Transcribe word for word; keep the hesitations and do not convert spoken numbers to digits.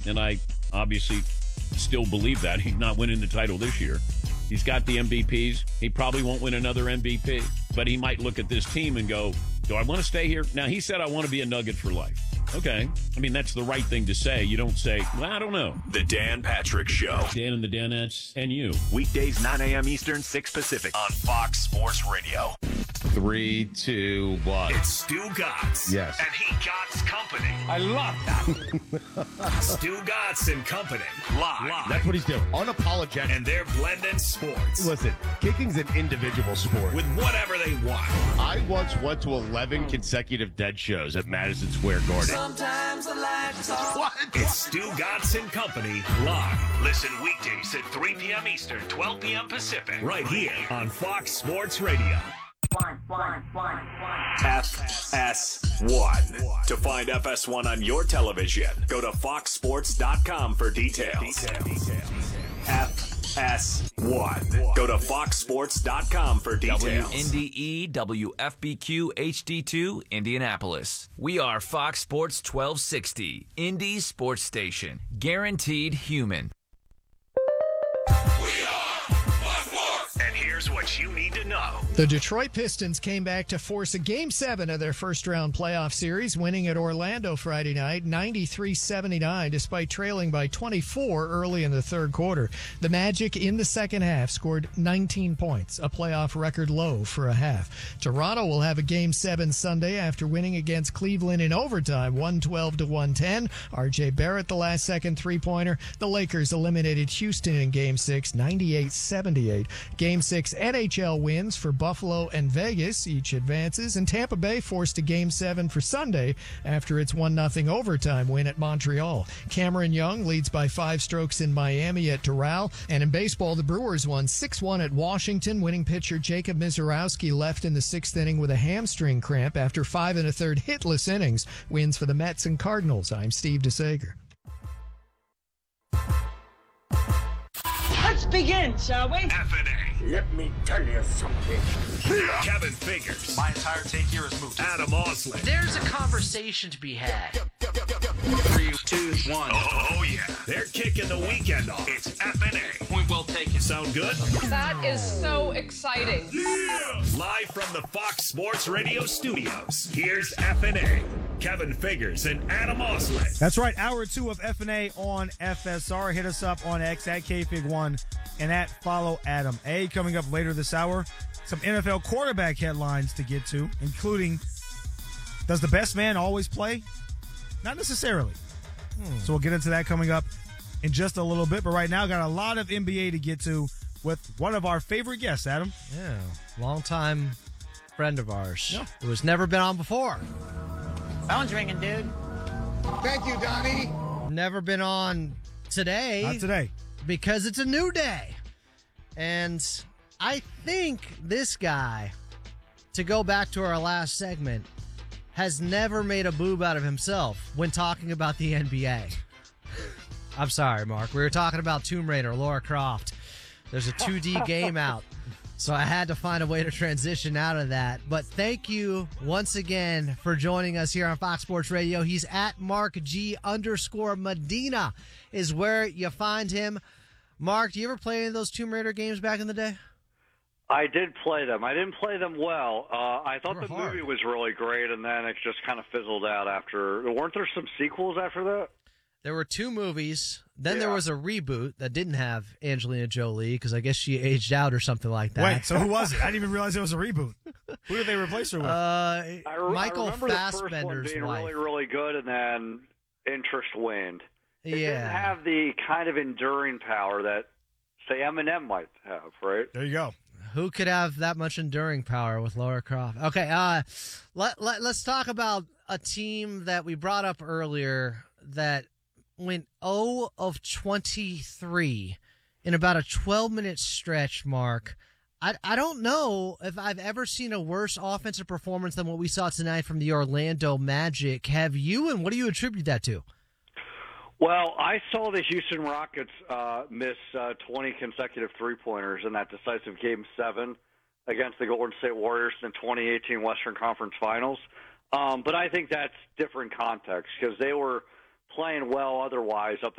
and I obviously still believe that. He's not winning the title this year. He's got the M V Ps. He probably won't win another M V P, but he might look at this team and go, do I want to stay here? Now, he said, I want to be a Nugget for life. Okay. I mean, that's the right thing to say. You don't say, well, I don't know. The Dan Patrick Show. Dan and the Danettes and you. Weekdays, nine a.m. Eastern, six Pacific on Fox Sports Radio. Three, two, one. It's Stu Gatz. Yes. And he Gatz Company. I love that. Stu Gatz and Company. Live. Live. That's what he's doing. Unapologetic. And they're blending sports. Listen, kicking's an individual sport. With whatever they want. I once went to eleven consecutive dead shows at Madison Square Garden. Sometimes I like to talk. What? It's Stu Gatz and Company live. Listen weekdays at three p.m. Eastern, twelve p.m. Pacific. Right here on Fox Sports Radio. One, one, one, one. F S one. To find F S one on your television, go to fox sports dot com for details. F S one. Go to fox sports dot com for details. W N D E W F B Q H D two, Indianapolis. We are Fox Sports twelve sixty, Indy Sports Station. Guaranteed human. And here's what you need to know. The Detroit Pistons came back to force a Game seven of their first-round playoff series, winning at Orlando Friday night, ninety-three seventy-nine, despite trailing by twenty-four early in the third quarter. The Magic, in the second half, scored nineteen points, a playoff record low for a half. Toronto will have a Game seven Sunday after winning against Cleveland in overtime, one twelve to one ten. R J Barrett, the last-second three-pointer. The Lakers eliminated Houston in Game six, ninety-eight seventy-eight. Game six N H L wins for Buffalo and Vegas, each advances, and Tampa Bay forced a Game seven for Sunday after its one nothing overtime win at Montreal. Cameron Young leads by five strokes in Miami at Doral, and in baseball, the Brewers won six one at Washington. Winning pitcher Jacob Mizorowski left in the sixth inning with a hamstring cramp after five and a third hitless innings. Wins for the Mets and Cardinals. I'm Steve DeSager. Let's begin, shall we? F and A. Let me tell you something. Kevin Figures. My entire take here is moot. Adam Osley. There's a conversation to be had. Three, two, one. Oh, oh, yeah. They're kicking the weekend off. It's F and A. Point well taken. Sound good? That is so exciting. Yeah! Live from the Fox Sports Radio studios, here's F and A. Kevin Figures and Adam Osley. That's right. Hour two of F and A on F S R. Hit us up on X at K Fig one and at Follow Adam A. Coming up later this hour, some N F L quarterback headlines to get to, including, does the best man always play? Not necessarily. Hmm. So we'll get into that coming up in just a little bit. But right now, got a lot of N B A to get to with one of our favorite guests, Adam. Yeah, longtime friend of ours Yeah. who has never been on before. Phone's ringing, dude. Thank you, Donnie. Never been on today. Not today. Because it's a new day. And I think this guy, to go back to our last segment, has never made a boob out of himself when talking about the N B A. I'm sorry, Mark. We were talking about Tomb Raider, Lara Croft. There's a two D game out, so I had to find a way to transition out of that. But thank you once again for joining us here on Fox Sports Radio. He's at Mark G underscore Medina is where you find him. Mark, do you ever play any of those Tomb Raider games back in the day? I did play them. I didn't play them well. Uh, I thought They were the hard. movie was really great, and then it just kind of fizzled out after. Weren't there some sequels after that? There were two movies. Then Yeah. there was a reboot that didn't have Angelina Jolie because I guess she aged out or something like that. Wait, so who was it? I didn't even realize it was a reboot. Who did they replace her with? Uh, I, re- Michael I remember the first one Fassbender's being wife. really, really good, and then interest waned. It didn't Yeah. have the kind of enduring power that, say, Eminem might have, right? There you go. Who could have that much enduring power with Lara Croft? Okay, uh, let, let, let's talk about a team that we brought up earlier that went zero of twenty-three in about a twelve-minute stretch, Mark. I, I don't know if I've ever seen a worse offensive performance than what we saw tonight from the Orlando Magic. Have you, and what do you attribute that to? Well, I saw the Houston Rockets uh, miss uh, twenty consecutive three-pointers in that decisive Game seven against the Golden State Warriors in the twenty eighteen Western Conference Finals. Um, but I think that's different context because they were playing well otherwise up